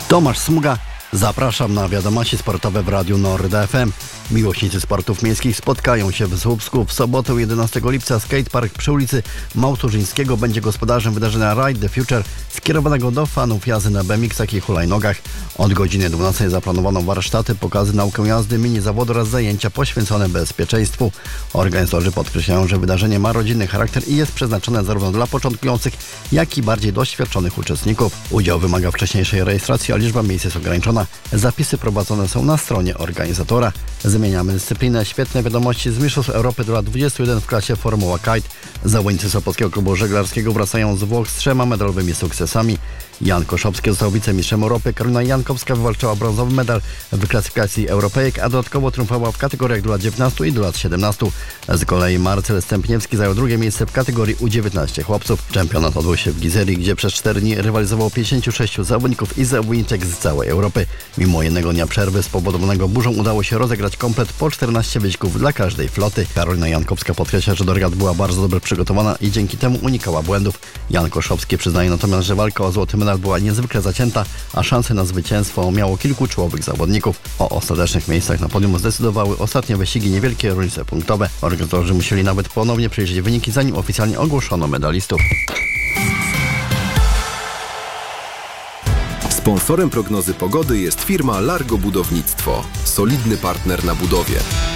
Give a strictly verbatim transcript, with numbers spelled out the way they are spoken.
Tomasz Smuga. Zapraszam na wiadomości sportowe w Radiu Nord F M. Miłośnicy sportów miejskich spotkają się w Słupsku. W sobotę jedenastego lipca skatepark przy ulicy Małturzyńskiego będzie gospodarzem wydarzenia Ride the Future skierowanego do fanów jazdy na B M X-ach i hulajnogach. Od godziny dwunastej zaplanowano warsztaty, pokazy, naukę jazdy, mini zawody oraz zajęcia poświęcone bezpieczeństwu. Organizatorzy podkreślają, że wydarzenie ma rodzinny charakter i jest przeznaczone zarówno dla początkujących, jak i bardziej doświadczonych uczestników. Udział wymaga wcześniejszej rejestracji, a liczba miejsc jest ograniczona. Zapisy prowadzone są na stronie organizatora. Zmieniamy dyscyplinę. Świetne wiadomości z Mistrzostw Europy do lat dwudziestu jeden w klasie Formuła Kite. Zawodnicy Sopockiego Klubu Żeglarskiego wracają z Włoch z trzema medalowymi sukcesami. Jan Koszowski został wicemistrzem Europy. Karolina Jankowska wywalczyła brązowy medal w klasyfikacji Europejek, a dodatkowo triumfowała w kategoriach do lat dziewiętnastu i do lat siedemnastu. Z kolei Marcel Stępniewski zajął drugie miejsce w kategorii U dziewiętnaście chłopców. Czempionat odbył się w Gizerii, gdzie przez cztery dni rywalizowało pięćdziesięciu sześciu zawodników i zawodniczek z całej Europy. Mimo jednego dnia przerwy spowodowanego burzą udało się rozegrać komplet po czternaście wyścigów dla każdej floty. Karolina Jankowska podkreśla, że do regat była bardzo dobrze przygotowana i dzięki temu unikała błędów. Jan Koszowski przyznaje natomiast, że walka o złoty medal była niezwykle zacięta, a szanse na zwycięstwo miało kilku czołowych zawodników. O ostatecznych miejscach na podium zdecydowały ostatnie wyścigi, niewielkie różnice punktowe. Organizatorzy musieli nawet ponownie przejrzeć wyniki, zanim oficjalnie ogłoszono medalistów. Sponsorem prognozy pogody jest firma Largo Budownictwo. Solidny partner na budowie.